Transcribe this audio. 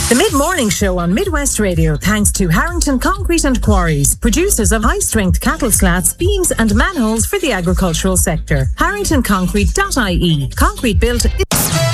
The Mid-Morning Show on Midwest Radio, thanks to Harrington Concrete and Quarries, producers of high-strength cattle slats, beams and manholes for the agricultural sector. HarringtonConcrete.ie. Concrete built...